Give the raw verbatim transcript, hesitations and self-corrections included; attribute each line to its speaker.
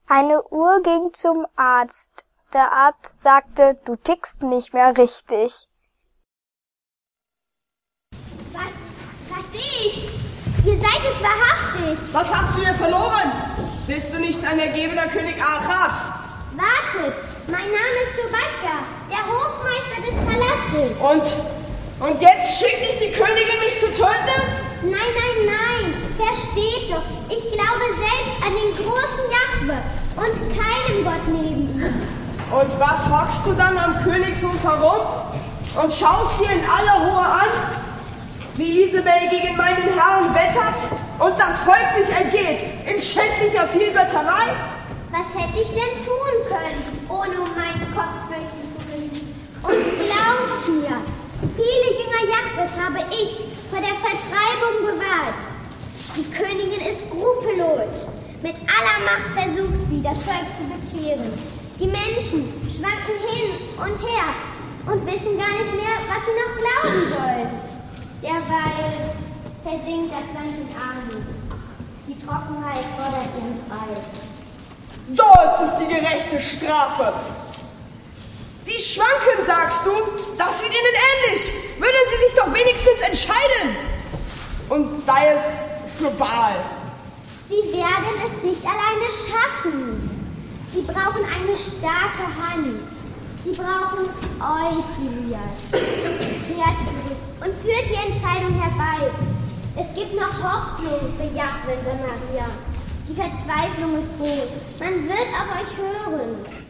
Speaker 1: Eine Uhr ging zum Arzt. Der Arzt sagte, du tickst nicht mehr richtig.
Speaker 2: Was, was sehe ich? Ihr seid es wahrhaftig.
Speaker 3: Was hast du hier verloren? Bist du nicht ein ergebener König Achats?
Speaker 2: Wartet, mein Name ist Tobadka, der Hofmeister des Palastes.
Speaker 3: Und, und jetzt schickt dich die Königin, mich zu töten?
Speaker 2: Nein, nein, nein, versteht doch, ich glaube selbst an den großen Jahwe und keinem Gott neben ihm.
Speaker 3: Und was hockst du dann am Königshof herum und schaust dir in aller Ruhe an, wie Isabel gegen meinen Herrn wettert und das Volk sich ergeht in schändlicher Vielgötterei?
Speaker 2: Was hätte ich denn tun können, ohne um meinen Kopf fürchten zu müssen? Und glaubt mir, viele Jünger Jahwes habe ich vor der Vertreibung bewahrt. Die Königin ist skrupellos. Mit aller Macht versucht sie, das Volk zu bekehren. Die Menschen schwanken hin und her und wissen gar nicht mehr, was sie noch glauben sollen. Derweil versinkt das Land in Armut. Die Trockenheit fordert ihren Preis.
Speaker 3: So ist es die gerechte Strafe. Sie schwanken, sagst du? Das wird ihnen ähnlich. Würden sie sich doch wenigstens entscheiden. Und sei es für Baal.
Speaker 2: Sie werden es nicht alleine schaffen. Sie brauchen eine starke Hand. Sie brauchen euch, Ilias. Kehrt zurück und führt die Entscheidung herbei. Es gibt noch Hoffnung für Jahwe und Samaria. Die Verzweiflung ist groß. Man wird auf euch hören.